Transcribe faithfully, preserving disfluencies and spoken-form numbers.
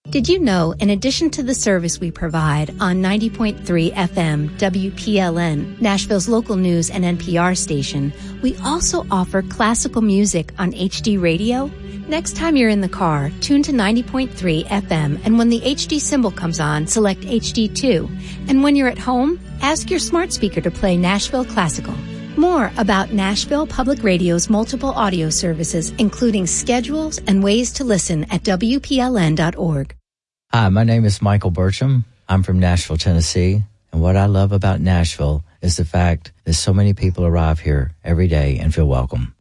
Did you know, in addition to the service we provide on ninety point three F M W P L N, Nashville's local news and N P R station, we also offer classical music on H D radio? Next time you're in the car, tune to ninety point three F M, and when the H D symbol comes on, select H D two. And when you're at home, ask your smart speaker to play Nashville Classical. More about Nashville Public Radio's multiple audio services, including schedules and ways to listen at W P L N dot org. Hi, my name is Michael Burcham. I'm from Nashville, Tennessee. And what I love about Nashville is the fact that so many people arrive here every day and feel welcome.